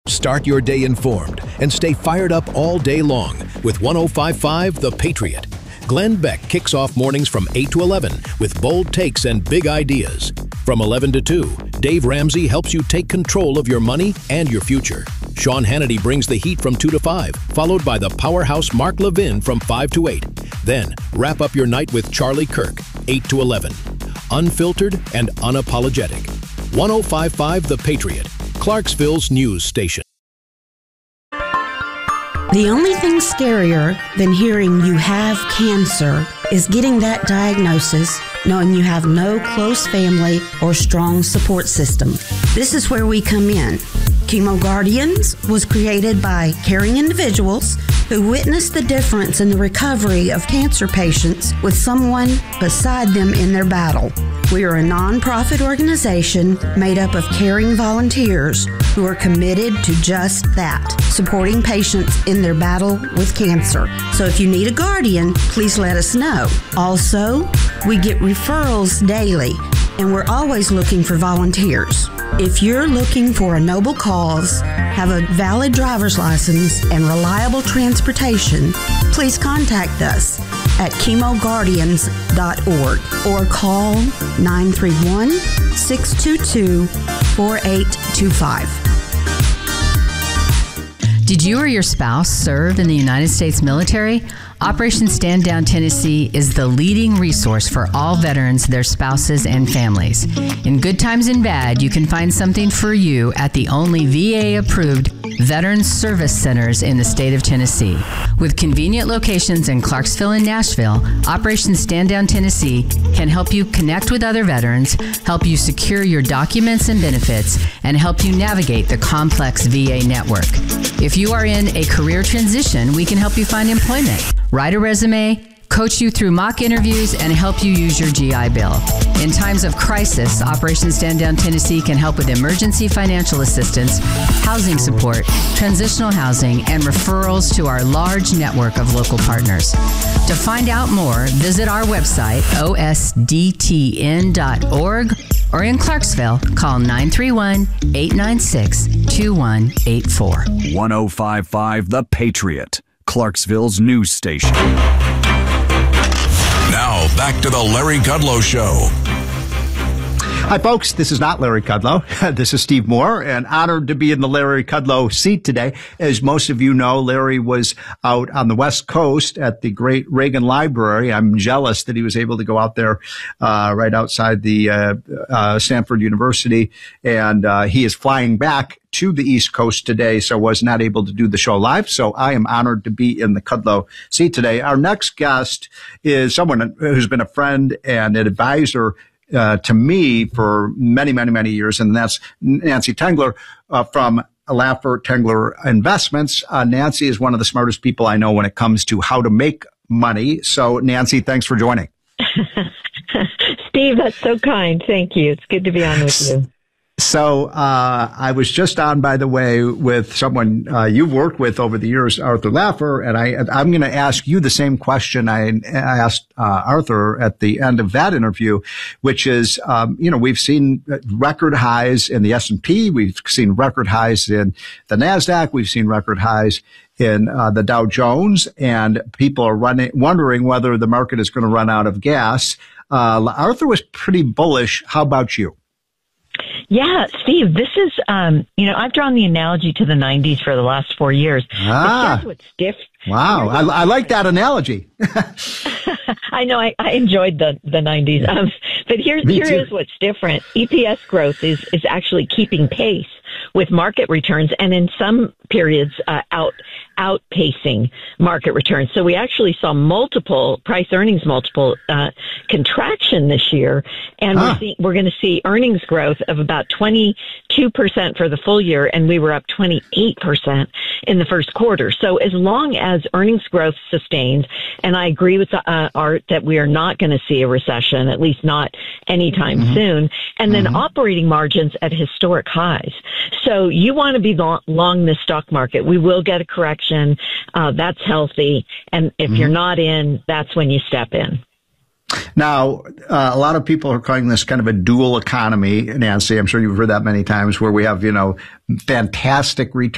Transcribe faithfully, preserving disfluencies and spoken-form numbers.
Start your day informed and stay fired up all day long with one oh five point five The Patriot. Glenn Beck kicks off mornings from eight to eleven with bold takes and big ideas. From eleven to two, Dave Ramsey helps you take control of your money and your future. Sean Hannity brings the heat from two to five, followed by the powerhouse Mark Levin from five to eight. Then, wrap up your night with Charlie Kirk, eight to eleven. Unfiltered and unapologetic. one oh five point five The Patriot, Clarksville's news station. The only thing scarier than hearing you have cancer is getting that diagnosis, knowing you have no close family or strong support system. This is where we come in. Chemo Guardians was created by caring individuals who witnessed the difference in the recovery of cancer patients with someone beside them in their battle. We are a nonprofit organization made up of caring volunteers who are committed to just that, supporting patients in their battle with cancer. So if you need a guardian, please let us know. Also, we get referrals daily, and we're always looking for volunteers. If you're looking for a noble cause, have a valid driver's license, and reliable transportation, please contact us at chemo guardians dot org or call nine three one, six two two, four eight two five. Did you or your spouse serve in the United States military? Operation Stand Down Tennessee is the leading resource for all veterans, their spouses, and families. In good times and bad, you can find something for you at the only V A-approved Veterans Service Centers in the state of Tennessee. With convenient locations in Clarksville and Nashville, Operation Stand Down Tennessee can help you connect with other veterans, help you secure your documents and benefits, and help you navigate the complex V A network. If you are in a career transition, we can help you find employment, write a resume, coach you through mock interviews, and help you use your G I Bill. In times of crisis, Operation Stand Down Tennessee can help with emergency financial assistance, housing support, transitional housing, and referrals to our large network of local partners. To find out more, visit our website, O S D T N dot org, or in Clarksville, call nine three one, eight nine six, two one eight four. one oh five point five The Patriot, Clarksville's news station. Now, back to the Larry Kudlow Show. Hi, folks. This is not Larry Kudlow. This is Steve Moore, and honored to be in the Larry Kudlow seat today. As most of you know, Larry was out on the West Coast at the great Reagan Library. I'm jealous that he was able to go out there uh, right outside the uh, uh, Stanford University, and uh, he is flying back to the East Coast today, so was not able to do the show live. So I am honored to be in the Kudlow seat today. Our next guest is someone who's been a friend and an advisor Uh, to me for many, many, many years, and that's Nancy Tengler uh, from Laffer Tengler Investments. Uh, Nancy is one of the smartest people I know when it comes to how to make money. So, Nancy, thanks for joining. Steve, that's so kind. Thank you. It's good to be on with you. So uh I was just on, by the way, with someone uh, you've worked with over the years, Arthur Laffer, and I, I'm going to ask you the same question I, I asked uh, Arthur at the end of that interview, which is, um, you know, we've seen record highs in the S and P, we've seen record highs in the NASDAQ, we've seen record highs in uh, the Dow Jones, and people are running, wondering whether the market is going to run out of gas. Uh, Arthur was pretty bullish. How about you? Yeah, Steve, this is, um, you know, I've drawn the analogy to the nineties for the last four years. Ah, here's what's diff- wow. I, I like that analogy. I know, I, I enjoyed the, the nineties. Um, but here, here is what's different. E P S growth is, is actually keeping pace with market returns, and in some periods, uh, out outpacing market returns. So we actually saw multiple price earnings multiple uh, contraction this year, and ah. we're, see, we're going to see earnings growth of about twenty-two percent for the full year, and we were up twenty-eight percent in the first quarter. So as long as earnings growth sustains, and I agree with uh, Art that we are not going to see a recession, at least not anytime mm-hmm. soon, and then mm-hmm. operating margins at historic highs. So you want to be long, long this stock market. We will get a correction. Uh, that's healthy. And if mm-hmm. you're not in, that's when you step in. Now, uh, a lot of people are calling this kind of a dual economy, Nancy. I'm sure you've heard that many times, where we have, you know, fantastic returns